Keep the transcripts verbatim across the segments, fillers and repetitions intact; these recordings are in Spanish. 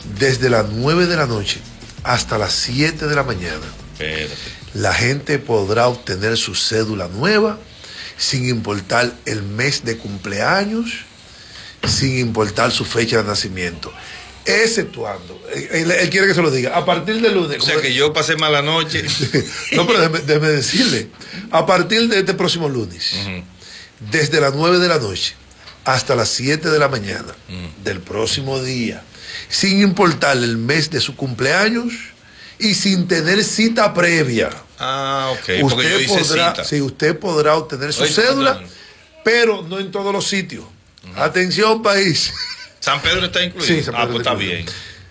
desde las nueve de la noche hasta las siete de la mañana, Espérate. la gente podrá obtener su cédula nueva sin importar el mes de cumpleaños, sin importar su fecha de nacimiento. Exceptuando, él, él quiere que se lo diga, a partir del lunes. O sea que yo pasé mala noche. No, pero déjeme, déjeme decirle, a partir de este próximo lunes, uh-huh. desde las nueve de la noche hasta las siete de la mañana uh-huh. del próximo día, sin importar el mes de su cumpleaños y sin tener cita previa. Ah, ok, porque yo hice podrá, cita. Sí, usted podrá obtener su Oye, cédula, no. pero no en todos los sitios. Uh-huh. Atención, país. ¿San Pedro está incluido? Sí, San Pedro ah, pues está bien.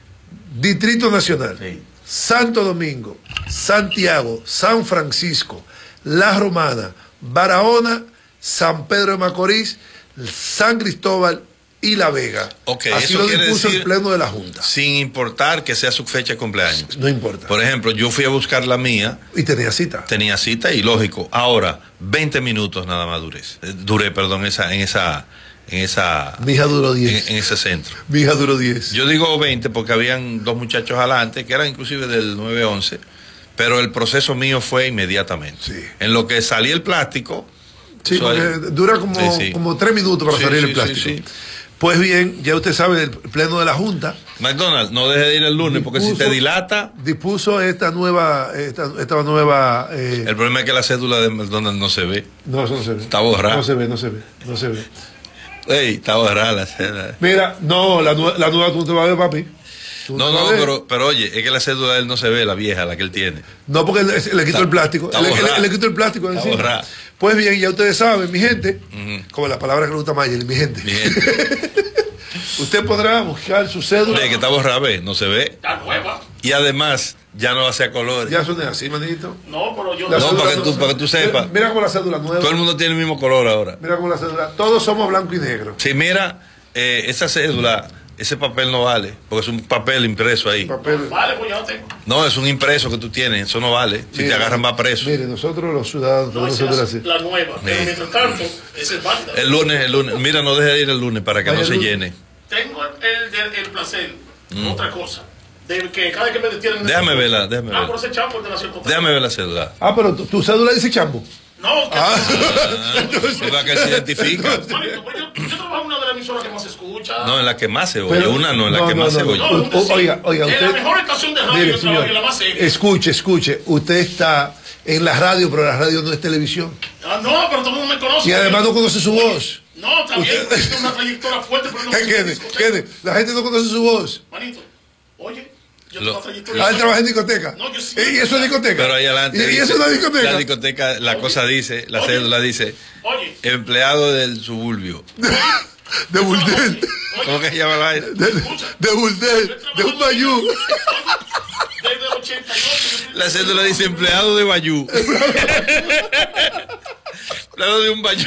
Distrito Nacional, sí. Santo Domingo, Santiago, San Francisco, La Romana, Barahona, San Pedro de Macorís, San Cristóbal y La Vega. Okay, Así eso lo quiere dispuso decir, el Pleno de la Junta. Sin importar que sea su fecha de cumpleaños. No importa. Por ejemplo, yo fui a buscar la mía. Y tenía cita. Tenía cita y lógico. Ahora, veinte minutos nada más duré. Duré, perdón, esa, en esa... En esa. Mi hija duró diez. En, en ese centro. Mi hija duró diez. Yo digo veinte porque habían dos muchachos adelante, que eran inclusive del nueve once, pero el proceso mío fue inmediatamente. Sí. En lo que salía el plástico. Sí, porque es, dura como, sí, sí. como tres minutos para sí, salir sí, el plástico. Sí, sí. Pues bien, ya usted sabe, el Pleno de la Junta. McDonald's, no deje de ir el lunes, dispuso, porque si te dilata. Dispuso esta nueva. Esta, esta nueva eh, el problema es que la cédula de McDonald's no se ve. No, eso no se ve. Está borrada. No se ve, no se ve, no se ve. Ey, está borrada la cédula. Mira, no, la, la nueva tú no te vas a ver, papi. Tú no, no, pero, pero oye, es que la cédula de él no se ve, la vieja, la que él tiene. No, porque él, él, le quitó está, el plástico. Él, él, le quitó el plástico está borrada. Pues bien, ya ustedes saben, mi gente, uh-huh. como la palabra que le gusta a Mayer, mi gente. Mi gente. Usted podrá buscar su cédula. Oye, que está borrada, ¿ves? No se ve. Está nueva. Y además, ya no va a ser a colores. Ya son de así, manito. No, pero yo... La no, para que, tú, para que tú sepas. Mira, mira cómo la cédula nueva. Todo el mundo tiene el mismo color ahora. Mira cómo la cédula. Todos somos blanco y negro. Sí, mira, eh, esa cédula, ese papel no vale, porque es un papel impreso ahí. Papel. Vale, pues yo no tengo. No, es un impreso que tú tienes, eso no vale. Si mire, te agarran va preso. Mire, nosotros los ciudadanos no, nosotros la, así. La nueva, sí. Pero mientras tanto, esa es válida. El lunes, el lunes. Mira, no deje de ir el lunes para que Vaya no se llene. Tengo el, el, el placer, mm. otra cosa. De que cada vez que me detienen. Déjame verla, déjame verla. Ah, por ese chambo de la ciudad. Déjame ver la cédula. Ah, pero tu, tu cédula dice chambo. No, que ah, es la que se identifica. Manito, pues yo, yo trabajo en una de las emisoras que más se escucha. No, en la que más se oye. Pero, una no, en la no, que no, más no, se no, oye. no, no, oiga, oiga, usted. Es la mejor estación de radio mire, de trabajo y la más seria. Escuche, escuche. Usted está en la radio, pero la radio no es televisión. Ah, no, pero todo el mundo me conoce. Y además no conoce su voz. No, también tiene una trayectoria fuerte, pero no ¿Qué, ¿Qué, La gente no conoce su voz. Manito, oye, yo Lo, tengo una trayectoria. Ah, él trabaja en discoteca. No, yo sí. ¿Y eso es discoteca? Pero ahí adelante. ¿Y, dice, y eso es una discoteca? La discoteca, la oye, cosa dice, la oye, cédula dice, oye, empleado del suburbio. De Buldel. ¿Cómo que se llama la vaina? De, de Buldel, de un bayú. Desde el ochenta y ocho. La cédula dice empleado de bayú. Empleado de un bayú.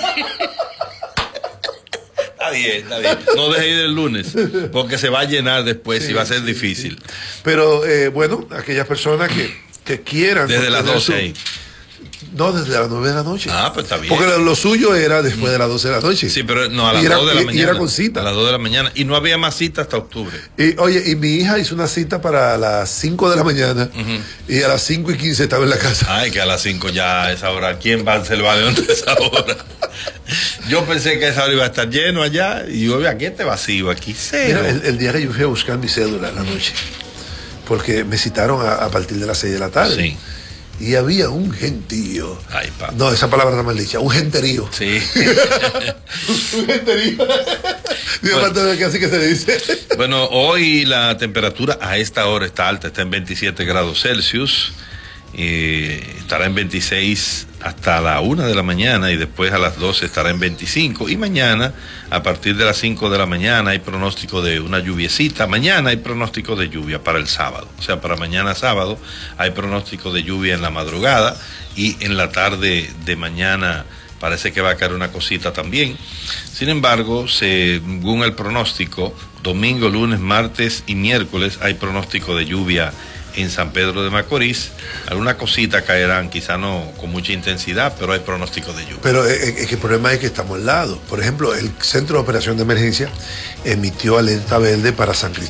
Está bien, está bien. No deje ir el lunes, porque se va a llenar después sí, y va a ser sí, difícil. Sí. Pero, eh, bueno, aquellas personas que, que quieran... Desde las doce ahí. No, desde las nueve de la noche. Ah, pues está bien. Porque lo, lo suyo era después mm. de las doce de la noche. Sí, pero no, a las era, dos de la mañana. Y era con cita. A las dos de la mañana. Y no había más cita hasta octubre. Y, oye, y mi hija hizo una cita para las cinco de la mañana. Uh-huh. Y a las cinco y quince estaba en la casa. Ay, que a las cinco ya a esa hora. ¿Quién va a hacer el balón a esa hora? Yo pensé que esa hora iba a estar lleno allá. Y yo, aquí este vacío, aquí cero. Mira, el, el día que yo fui a buscar mi cédula en la noche. Porque me citaron a, a partir de las seis de la tarde. Sí. Y había un gentío. Ay, papá. No, esa palabra está mal dicha. Un genterío. Sí. Un genterío. Bueno, que así que se dice. Bueno, hoy la temperatura a esta hora está alta, está en veintisiete grados Celsius. Y estará en veintiséis hasta la una de la mañana y después a las doce estará en veinticinco. Y mañana, a partir de las cinco de la mañana, hay pronóstico de una lluviecita. Mañana hay pronóstico de lluvia para el sábado. O sea, para mañana sábado hay pronóstico de lluvia en la madrugada y en la tarde de mañana parece que va a caer una cosita también. Sin embargo, según el pronóstico, domingo, lunes, martes y miércoles hay pronóstico de lluvia en San Pedro de Macorís. Alguna cosita caerán, quizá no con mucha intensidad, pero hay pronóstico de lluvia. Pero eh, eh, el problema es que estamos al lado. Por ejemplo, el Centro de Operación de Emergencia emitió alerta verde para San Cristóbal.